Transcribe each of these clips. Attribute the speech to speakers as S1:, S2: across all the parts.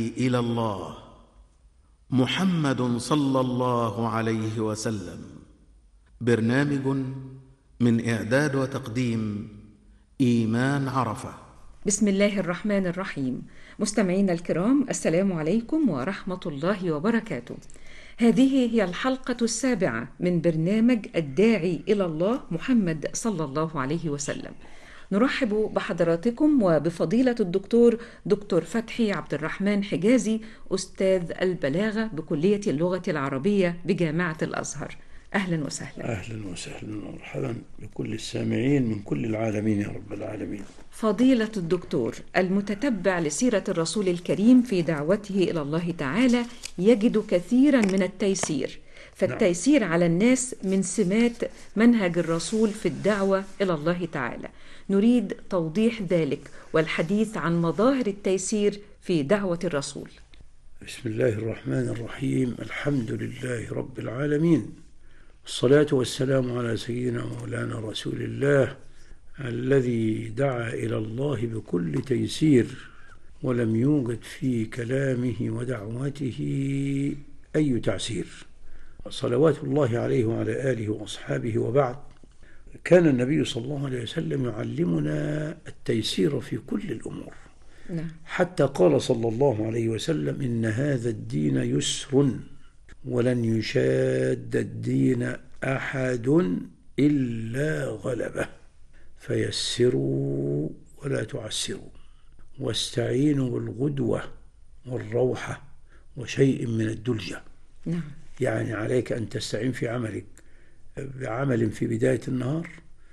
S1: إلى الله محمد صلى الله عليه وسلم. برنامج من إعداد وتقديم إيمان عرفة.
S2: بسم الله الرحمن الرحيم. مستمعينا الكرام، السلام عليكم ورحمة الله وبركاته. هذه هي الحلقة 7 من برنامج الداعي إلى الله محمد صلى الله عليه وسلم. نرحب بحضراتكم وبفضيلة دكتور فتحي عبد الرحمن حجازي، أستاذ البلاغة بكلية اللغة العربية بجامعة الأزهر. أهلا وسهلا.
S3: أهلا وسهلا ومرحبا بكل السامعين من كل العالمين يا رب العالمين.
S2: فضيلة الدكتور، المتتبع لسيرة الرسول الكريم في دعوته إلى الله تعالى يجد كثيرا من التيسير، فالتيسير على الناس من سمات منهج الرسول في الدعوة إلى الله تعالى. نريد توضيح ذلك والحديث عن مظاهر التيسير في دعوة الرسول.
S3: بسم الله الرحمن الرحيم. الحمد لله رب العالمين، الصلاة والسلام على سيدنا مولانا رسول الله الذي دعا إلى الله بكل تيسير، ولم يوجد في كلامه ودعوته أي تعسير، صلوات الله عليه وعلى آله وأصحابه. وبعد، كان النبي صلى الله عليه وسلم يعلمنا التيسير في كل الأمور، حتى قال صلى الله عليه وسلم: إن هذا الدين يسر ولن يشاد الدين أحد إلا غلبه، فيسروا ولا تعسروا، واستعينوا بالغدوة والروحة وشيء من الدلجة. يعني عليك أن تستعين في عملك بعمل في بداية النهار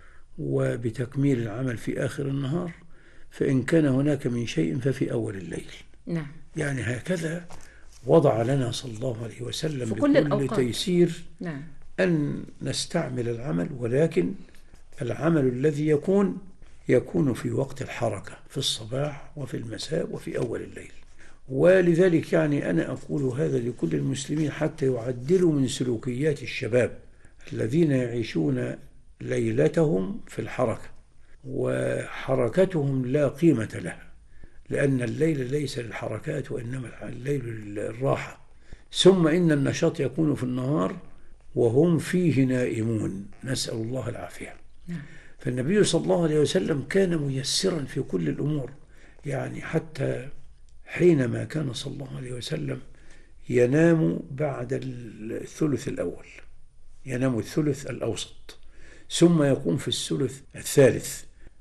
S3: وبتكميل العمل في آخر النهار، فإن كان هناك من شيء ففي أول الليل. يعني هكذا وضع لنا صلى الله عليه وسلم بكل تيسير أن نستعمل العمل، ولكن العمل الذي يكون في وقت الحركة، في الصباح وفي المساء وفي أول الليل. ولذلك يعني أنا أقول هذا لكل المسلمين حتى يعدلوا من سلوكيات الشباب الذين يعيشون ليلتهم في الحركة، وحركتهم لا قيمة لها، لأن الليل ليس للحركات وإنما الليل للراحة. ثم إن النشاط يكون في النهار وهم فيه نائمون، نسأل الله العافية. فالنبي صلى الله عليه وسلم كان ميسرا في كل الأمور، يعني حتى حينما كان صلى الله عليه وسلم ينام بعد الثلث الأول، ينام الثلث الأوسط، ثم يقوم في الثلث الثالث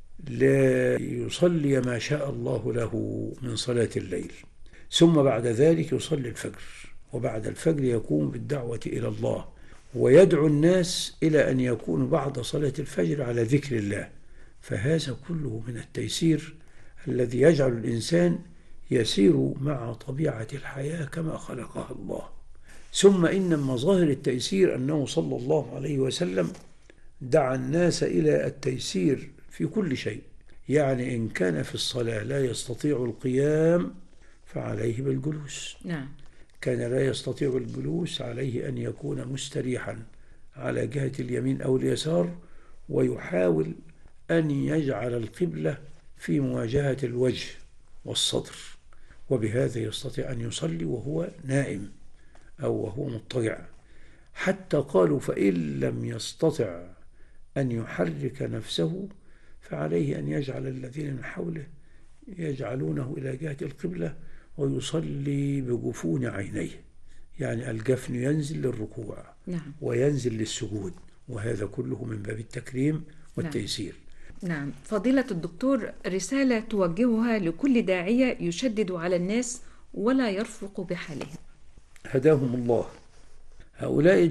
S3: ليصلي ما شاء الله له من صلاة الليل، ثم بعد ذلك يصلي الفجر، وبعد الفجر يقوم بالدعوة إلى الله ويدعو الناس إلى أن يكونوا بعد صلاة الفجر على ذكر الله. فهذا كله من التيسير الذي يجعل الإنسان يسير مع طبيعة الحياة كما خلقها الله. ثم إن مظاهر التيسير أنه صلى الله عليه وسلم دعا الناس إلى التيسير في كل شيء. يعني إن كان في الصلاة لا يستطيع القيام فعليه بالجلوس. كان لا يستطيع الجلوس، عليه أن يكون مستريحا على جهة اليمين أو اليسار، ويحاول أن يجعل القبلة في مواجهة الوجه والصدر، وبهذا يستطيع أن يصلي وهو نائم أو وهو مضطجع. حتى قالوا: فإن لم يستطع أن يحرك نفسه فعليه أن يجعل الذين من حوله يجعلونه إلى جهة القبلة ويصلي بجفون عينيه، يعني الجفن ينزل للركوع وينزل للسجود، وهذا كله من باب التكريم والتيسير.
S2: نعم. فضيلة الدكتور، رسالة توجهها لكل داعية يشدد على الناس ولا يرفق بحالهم.
S3: هداهم الله. هؤلاء